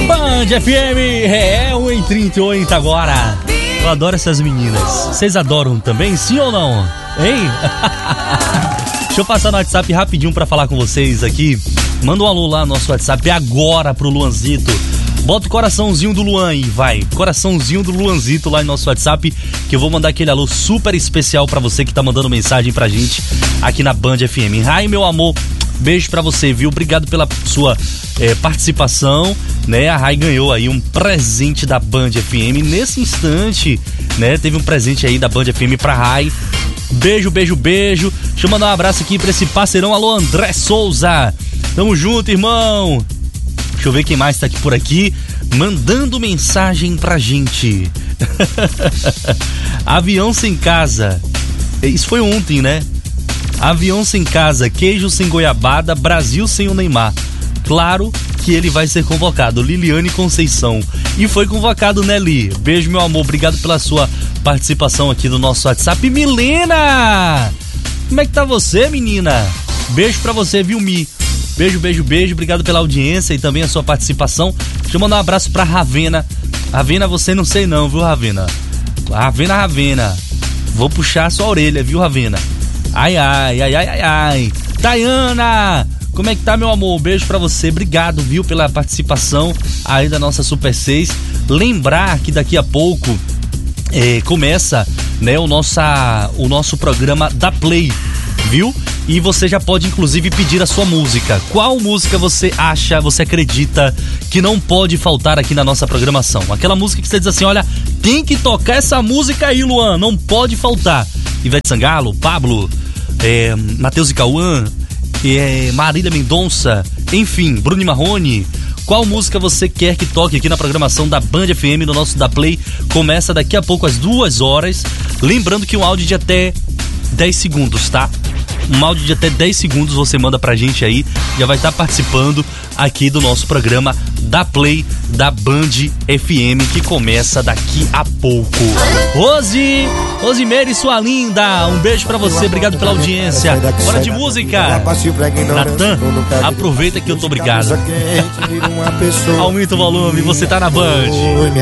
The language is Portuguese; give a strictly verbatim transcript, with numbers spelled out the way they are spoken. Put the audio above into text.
Band F M, é um e trinta e oito agora. Eu adoro essas meninas. Vocês adoram também, sim ou não? Hein? Deixa eu passar no WhatsApp rapidinho pra falar com vocês aqui. Manda um alô lá no nosso WhatsApp agora pro Luanzito. Bota o coraçãozinho do Luan aí, vai. Coraçãozinho do Luanzito lá no nosso WhatsApp, que eu vou mandar aquele alô super especial pra você que tá mandando mensagem pra gente aqui na Band F M. Ai, meu amor, beijo pra você, viu? Obrigado pela sua é, participação, né? A Rai ganhou aí um presente da Band F M. Nesse instante, né? Teve um presente aí da Band F M pra Rai. Beijo, beijo, beijo. Deixa eu mandar um abraço aqui pra esse parceirão. Alô, André Souza. Tamo junto, irmão. Deixa eu ver quem mais tá aqui por aqui, mandando mensagem pra gente. Avião sem casa. Isso foi ontem, né? Avião sem casa, queijo sem goiabada, Brasil sem o Neymar. Claro que ele vai ser convocado. Liliane Conceição. E foi convocado, né, Li? Beijo, meu amor. Obrigado pela sua participação aqui no nosso WhatsApp. Milena! Como é que tá você, menina? Beijo pra você, viu, Mi? Beijo, beijo, beijo. Obrigado pela audiência e também a sua participação. Deixa eu mandar um abraço pra Ravena. Ravena, você não sei não, viu, Ravena? Ravena, Ravena. Vou puxar a sua orelha, viu, Ravena? Ai, ai, ai, ai, ai, ai. Tayana, como é que tá, meu amor? Beijo pra você. Obrigado, viu, pela participação aí da nossa Super seis. Lembrar que daqui a pouco é, começa, né, o, nossa, o nosso programa da Play, viu? E você já pode, inclusive, pedir a sua música. Qual música você acha, você acredita que não pode faltar aqui na nossa programação? Aquela música que você diz assim, olha, tem que tocar essa música aí, Luan, não pode faltar. Ivete Sangalo, Pablo, é, Matheus e Cauã, é, Marília Mendonça, enfim, Bruno e Marrone. Qual música você quer que toque aqui na programação da Band F M, no nosso da Play? Começa daqui a pouco às duas horas. Lembrando que um áudio de até dez segundos, tá? Um áudio de até dez segundos você manda pra gente aí, já vai estar participando aqui do nosso programa da Play da Band F M, que começa daqui a pouco. Rose, Rosimeire, sua linda, um beijo pra você, obrigado pela audiência. Bora de música. Natan, aproveita que eu tô obrigado. Aumenta o volume, você tá na Band.